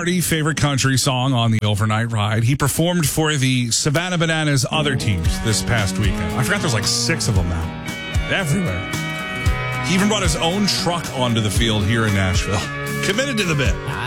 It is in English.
Marty favorite country song on the overnight ride. He performed for the Savannah Bananas other teams this past weekend. I forgot there's like 6 of them now. Everywhere. He even brought his own truck onto the field here in Nashville. Committed to the bit.